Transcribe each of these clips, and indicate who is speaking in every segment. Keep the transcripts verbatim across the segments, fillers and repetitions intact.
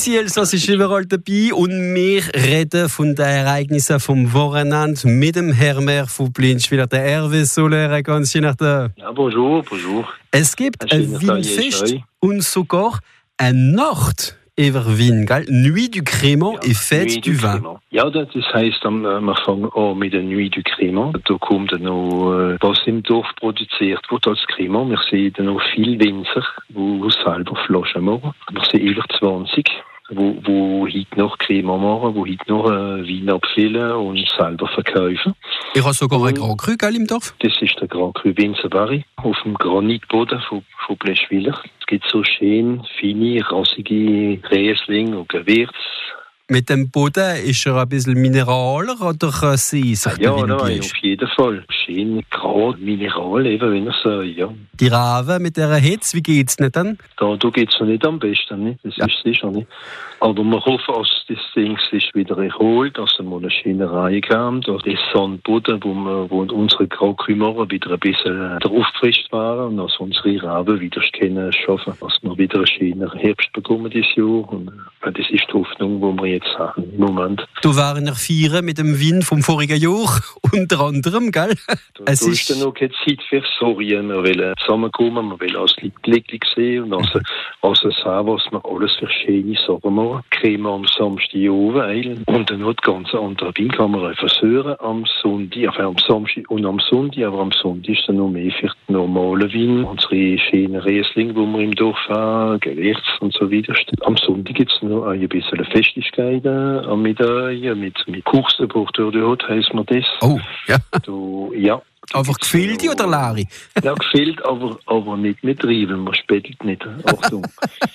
Speaker 1: Easy Elsass ist überall dabei und wir reden von den Ereignissen vom Wochenende mit dem Hermer von Blinchwiller, der Hervé Soler. Ganz schön nach der.
Speaker 2: Ja, bonjour, bonjour.
Speaker 1: Es gibt ein Weinfest und sogar eine Nacht über Wien, gell? Nuit du Crémant ja, et Fête
Speaker 2: Nuit
Speaker 1: du Vin.
Speaker 2: Crémant. Ja, das heisst, wir fangen an mit der Nuit du Crémant. Da kommt dann noch, was im Dorf produziert wird als Crémant. Wir sehen dann noch viele Winzer, die selber Flaschen machen. Wir sehen über zwanzig. Wo, wo heute noch Crema machen, wo heute noch äh, Wein abfüllen und selber verkaufen.
Speaker 1: Ich habe sogar ein Grand Cru, gell, im Dorf?
Speaker 2: Das ist der Grand Cru Winzerbarry auf dem Granitboden von, von Bläschwiller. Es gibt so schön, feine, rassige Riesling und Gewürz.
Speaker 1: Mit dem Boden ist er ein bisschen mineraler oder kann sie sich
Speaker 2: ja, ja, nein, auf jeden Fall. Schön, gerade Mineral, eben, wenn er so, ja.
Speaker 1: Die Raven mit dieser Hitze, wie geht's nicht dann?
Speaker 2: Da, da geht's noch nicht am besten, nicht? Das ja. ist sicher nicht. Aber wir hoffen, dass das Ding sich wieder erholt, dass wir mal eine schöne Reihe haben, dass der Sandboden, wo, wir, wo unsere Graukümer wieder ein bisschen aufgefrischt waren und dass unsere Raben wieder können schaffen, dass wir wieder einen schönen Herbst bekommen dieses Jahr. Und äh, das ist die Hoffnung, die wir jetzt haben im Moment.
Speaker 1: Du waren noch feiern mit dem Wein vom vorigen Jahr, unter anderem, gell?
Speaker 2: Da es ist dann noch keine Zeit für Sorgen. Wir wollen zusammenkommen, wir wollen alles glücklich sehen und also, also sagen, was wir alles für schöne Sachen machen. Crema am Samstag oben und dann noch die ganze andere Wein kann man einfach hören am Sonntag, also am Samstag und am Sonntag, aber am Sonntag ist dann noch mehr für die normalen Wein, unsere schönen Riesling, die wir im Dorf haben, Gewürz und so weiter. Am Sonntag gibt es noch ein bisschen Festigkeiten am Mittag mit, mit Kursen, Porteur de Haute heisst man das.
Speaker 1: Oh, ja.
Speaker 2: Du, ja.
Speaker 1: Einfach gefüllt oder Lari?
Speaker 2: Ja, gefüllt, aber, aber nicht mit Rieben, man spätelt nicht. Achtung.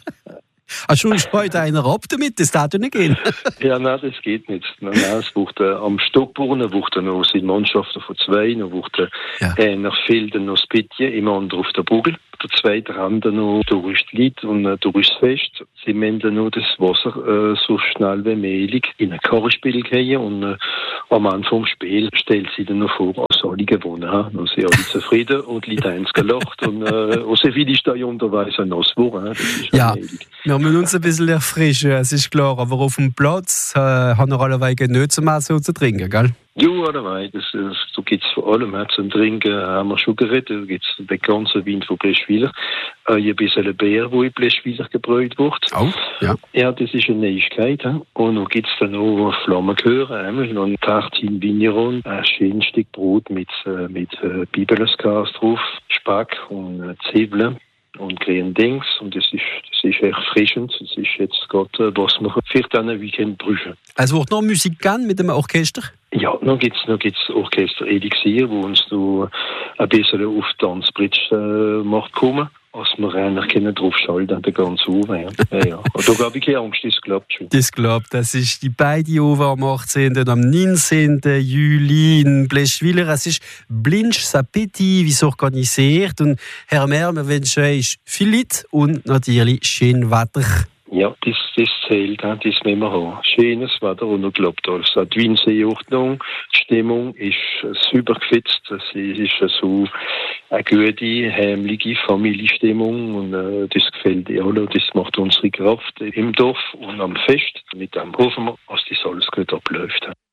Speaker 1: Hast du schon heute einer ab damit? Das darf ja nicht gehen.
Speaker 2: Ja, nein, das geht nicht. Nein, nein, es braucht, äh, am Stockborn braucht er noch seine Mannschaften von zwei, dann braucht er ja. äh, nach Felden noch das Bittchen, immer andere auf der Bugel. Der zweite Rand noch durch die Leute und äh, durch das Fest. Sie müssen dann noch das Wasser äh, so schnell wie möglich in ein Karrenspiel gehen und äh, am Anfang des Spiels stellt sie dann noch vor, dass alle gewonnen haben. Und sie alle zufrieden und die Leute eins gelacht und äh, auch sehr viele ist da unterweise nass geworden.
Speaker 1: Ja, wir müssen uns ein bisschen erfrischen, es ist klar, aber auf dem Platz äh, haben wir alle Wege nicht zum Essen zu trinken, gell?
Speaker 2: Ja, allerweil. Das, das, so gibt es vor allem. Zum Trinken haben wir schon geredet. Da gibt es den ganzen Wein von Bläschwiller. Äh, ein bisschen Bier, das in Bläschwiller gebräut wird.
Speaker 1: Oh, ja.
Speaker 2: Ja, das ist eine Neuigkeit. He? Und dann gibt es dann noch Flammengehör, noch ein Tartine Vigneron, ein schönes Stück Brot mit, äh, mit äh, Bibeleskas drauf, Speck und äh, Zwiebeln und kleinen Dings. Und das ist, das ist echt frischend. Das ist jetzt gerade, was wir für diesen Weekend brauchen.
Speaker 1: Es wird noch Musik gehen mit dem Orchester?
Speaker 2: Ja, dann gibt es noch gibt's Orchester Elixier, wo uns noch ein bisschen auf die Tanzbridge äh, macht kommen, als wir eigentlich können drauf schalten, den ganzen Uwe. Ja. Ja, ja. Da glaube ich keine Angst, das klappt schon.
Speaker 1: Das klappt, das ist die beiden Uwe am achtzehnten und am neunzehnten Juli in Bläschwiller. Es ist Blinch Sapeti, wie es organisiert. Und Herr Mer, wir wünschen euch viel Leid und natürlich schön Wetter.
Speaker 2: Ja, das, das zählt, das müssen wir haben. Schönes Wetter und noch klappt alles. Die Winzerordnung, die Stimmung ist super gefitzt. Es ist so eine gute, heimliche Familienstimmung und äh, das gefällt dir alle. Das macht unsere Kraft im Dorf und am Fest. Mit dem hoffen wir, dass das alles gut abläuft.